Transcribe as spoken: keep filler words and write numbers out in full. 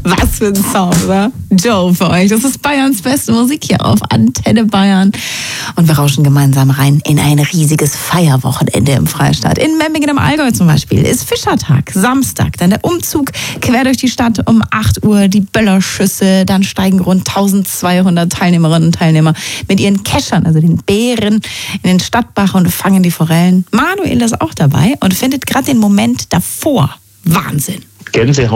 Was für ein Song, oder? Joe für euch. Das ist Bayerns beste Musik hier auf Antenne Bayern. Und wir rauschen gemeinsam rein in ein riesiges Feierwochenende im Freistaat. In Memmingen im Allgäu zum Beispiel ist Fischertag, Samstag. Dann der Umzug quer durch die Stadt um acht Uhr, die Böllerschüsse. Dann steigen rund eintausendzweihundert Teilnehmerinnen und Teilnehmer mit ihren Keschern, also den Bären, in den Stadtbach und fangen die Forellen. Manuel ist auch dabei und findet gerade den Moment davor Wahnsinn. Gänsehaut.